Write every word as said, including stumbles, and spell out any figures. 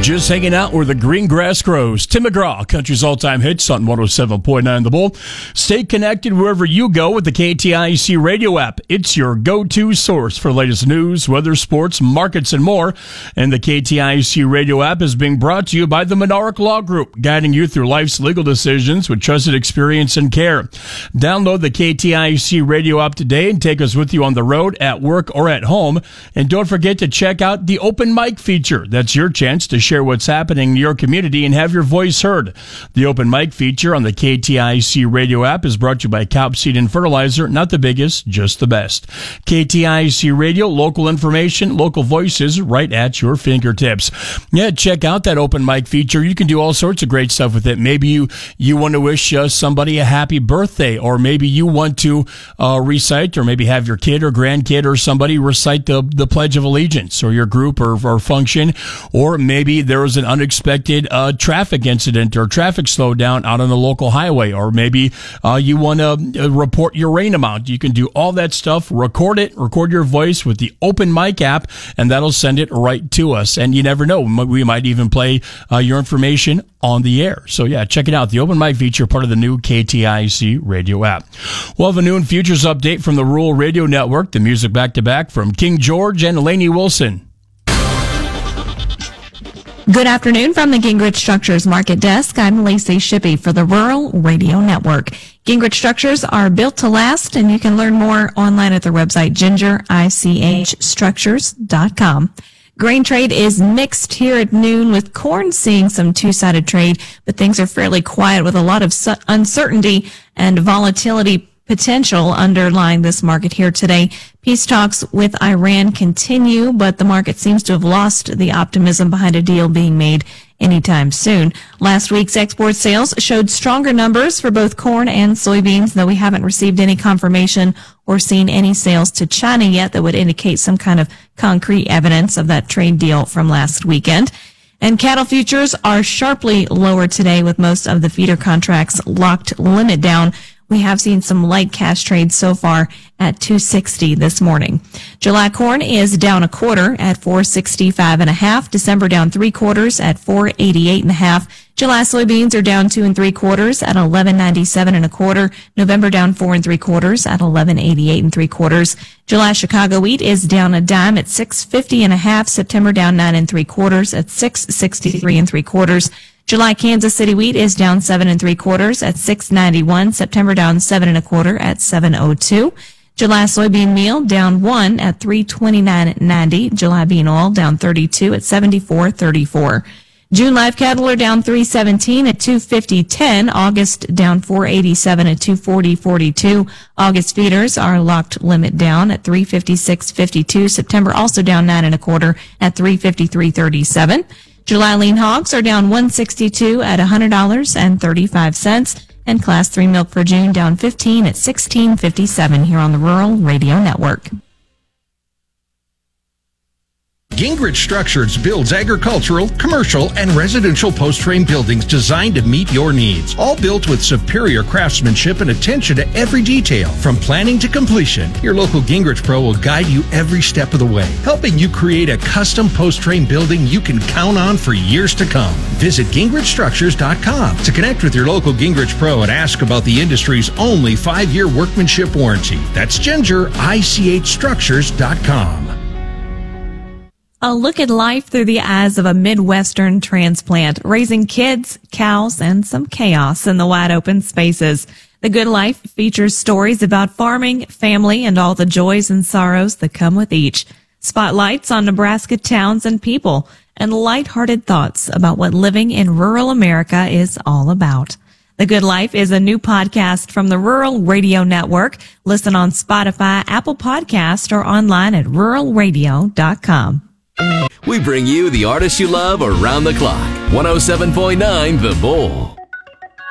Just hanging out where the green grass grows. Tim McGraw, country's all-time hits on one oh seven point nine The Bull. Stay connected wherever you go with the K T I C radio app. It's your go-to source for the latest news, weather, sports, markets, and more. And the K T I C radio app is being brought to you by the Monarch Law Group, guiding you through life's legal decisions with trusted experience and care. Download the K T I C radio app today and take us with you on the road, at work, or at home. And don't forget to check out the open mic feature. That's your chance to share what's happening in your community and have your voice heard. The open mic feature on the K T I C radio app is brought to you by Cobb Seed and Fertilizer. Not the biggest, just the best. K T I C Radio, local information, local voices right at your fingertips. Yeah, check out that open mic feature. You can do all sorts of great stuff with it. Maybe you, you want to wish uh, somebody a happy birthday, or maybe you want to uh, recite, or maybe have your kid or grandkid or somebody recite the, the Pledge of Allegiance, or your group or, or function, or maybe there was an unexpected uh, traffic incident or traffic slowdown out on the local highway, or maybe uh, you want to uh, report your rain amount. You can do all that stuff, record it, record your voice with the open mic app, and that'll send it right to us. And you never know, we might even play uh, your information on the air. So yeah, check it out. The open mic feature, part of the new K T I C radio app. We'll have a noon futures update from the Rural Radio Network, the music back to back from King George and Lainey Wilson. Good afternoon from the Gingrich Structures Market Desk. I'm Lacey Shippey for the Rural Radio Network. Gingrich Structures are built to last, and you can learn more online at their website, ginger ich structures dot com. Grain trade is mixed here at noon, with corn seeing some two-sided trade, but things are fairly quiet with a lot of uncertainty and volatility potential underlying this market here today. Peace talks with Iran continue, but the market seems to have lost the optimism behind a deal being made anytime soon. Last week's export sales showed stronger numbers for both corn and soybeans, though we haven't received any confirmation or seen any sales to China yet that would indicate some kind of concrete evidence of that trade deal from last weekend. And cattle futures are sharply lower today, with most of the feeder contracts locked limit down. We have seen some light cash trades so far at two sixty this morning. July corn is down a quarter at four sixty-five and a half. December down three quarters at four eighty-eight and a half. July soybeans are down two and three quarters at eleven ninety-seven and a quarter. November down four and three quarters at eleven eighty-eight and three quarters. July Chicago wheat is down a dime at six fifty and a half. September down nine and three quarters at six sixty-three and three quarters. July Kansas City wheat is down seven and three quarters at six ninety-one. September down seven and a quarter at seven oh two. July soybean meal down one at three twenty-nine ninety. July bean oil down thirty-two at seventy-four thirty-four. June live cattle are down three seventeen at two fifty ten. August down four eighty-seven at two forty forty-two. August feeders are locked limit down at three fifty-six fifty-two. September also down nine and a quarter at three fifty-three thirty-seven. July lean hogs are down one sixty-two at one hundred dollars and thirty-five cents. And class three milk for June down fifteen at sixteen fifty-seven here on the Rural Radio Network. Gingrich Structures builds agricultural, commercial, and residential post-frame buildings designed to meet your needs. All built with superior craftsmanship and attention to every detail. From planning to completion, your local Gingrich Pro will guide you every step of the way, helping you create a custom post-frame building you can count on for years to come. Visit gingrich structures dot com to connect with your local Gingrich Pro and ask about the industry's only five-year workmanship warranty. That's ginger ich structures dot com. A look at life through the eyes of a Midwestern transplant, raising kids, cows, and some chaos in the wide open spaces. The Good Life features stories about farming, family, and all the joys and sorrows that come with each. Spotlights on Nebraska towns and people, and lighthearted thoughts about what living in rural America is all about. The Good Life is a new podcast from the Rural Radio Network. Listen on Spotify, Apple Podcast, or online at rural radio dot com. We bring you the artists you love around the clock. one oh seven point nine The Bull.